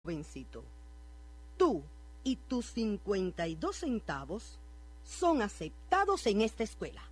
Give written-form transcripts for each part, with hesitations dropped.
Jovencito, tú y tus 52 centavos son aceptados en esta escuela.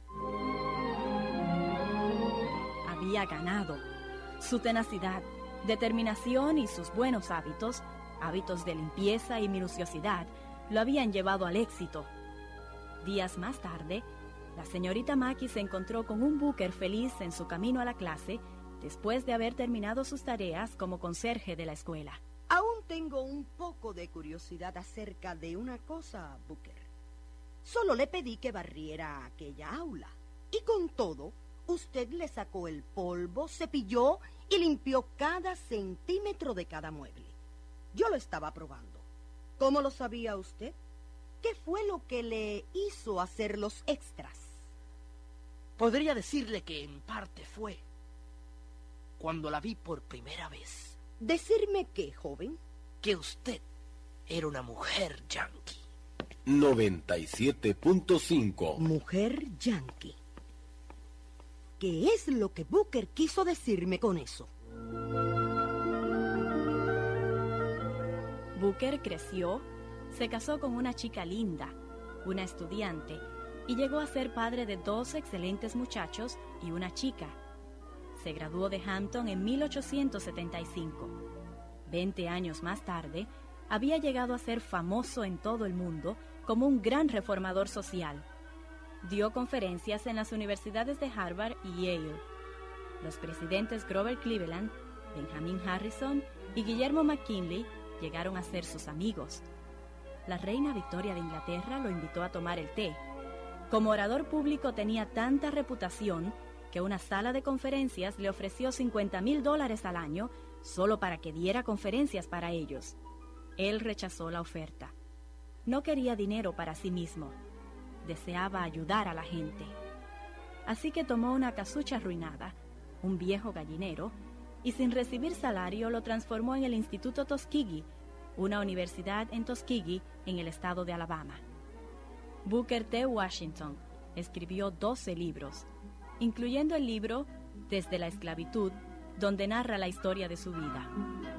Había ganado. Su tenacidad, determinación y sus buenos hábitos, hábitos de limpieza y minuciosidad, lo habían llevado al éxito. Días más tarde, la señorita Mackey se encontró con un Booker feliz en su camino a la clase después de haber terminado sus tareas como conserje de la escuela. Aún tengo un poco de curiosidad acerca de una cosa, Booker. Solo le pedí que barriera aquella aula. Y con todo, usted le sacó el polvo, cepilló y limpió cada centímetro de cada mueble. Yo lo estaba probando. ¿Cómo lo sabía usted? ¿Qué fue lo que le hizo hacer los extras? Podría decirle que en parte fue cuando la vi por primera vez. ¿Decirme qué, joven? Que usted era una mujer yankee. 97.5. Mujer yankee. ¿Qué es lo que Booker quiso decirme con eso? Booker creció, se casó con una chica linda, una estudiante, y llegó a ser padre de 2 excelentes muchachos y una chica. Se graduó de Hampton en 1875. 20 años más tarde, había llegado a ser famoso en todo el mundo como un gran reformador social. Dio conferencias en las universidades de Harvard y Yale. Los presidentes Grover Cleveland, Benjamin Harrison y Guillermo McKinley llegaron a ser sus amigos. La reina Victoria de Inglaterra lo invitó a tomar el té. Como orador público tenía tanta reputación que una sala de conferencias le ofreció $50,000 al año solo para que diera conferencias para ellos. Él rechazó la oferta. No quería dinero para sí mismo. Deseaba ayudar a la gente. Así que tomó una casucha arruinada, un viejo gallinero, y sin recibir salario lo transformó en el Instituto Tuskegee, una universidad en Tuskegee, en el estado de Alabama. Booker T. Washington escribió 12 libros, incluyendo el libro Desde la esclavitud, donde narra la historia de su vida.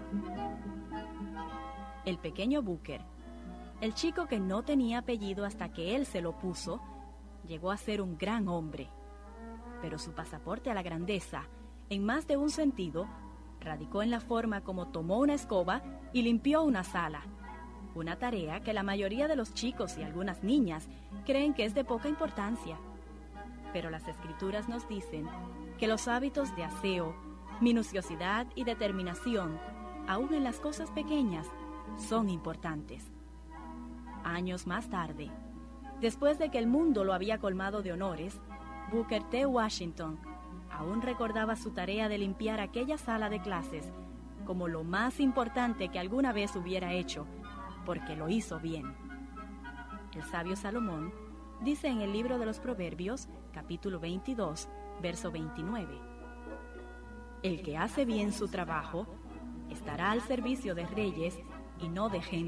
El pequeño Booker, el chico que no tenía apellido hasta que él se lo puso, llegó a ser un gran hombre. Pero su pasaporte a la grandeza, en más de un sentido, radicó en la forma como tomó una escoba y limpió una sala. Una tarea que la mayoría de los chicos y algunas niñas creen que es de poca importancia. Pero las escrituras nos dicen que los hábitos de aseo, minuciosidad y determinación, aun en las cosas pequeñas, son importantes. Años más tarde, después de que el mundo lo había colmado de honores, Booker T. Washington aún recordaba su tarea de limpiar aquella sala de clases como lo más importante que alguna vez hubiera hecho, porque lo hizo bien. El sabio Salomón dice en el libro de los Proverbios, capítulo 22, verso 29, el que hace bien su trabajo estará al servicio de reyes y no de gente